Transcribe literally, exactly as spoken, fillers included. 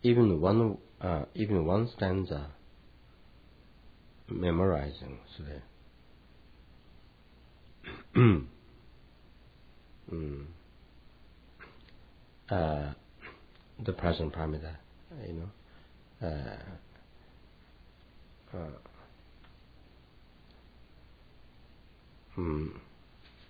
even one uh, even one stanza memorizing today. mm. uh, the present paramita, you know. Uh, uh, mm.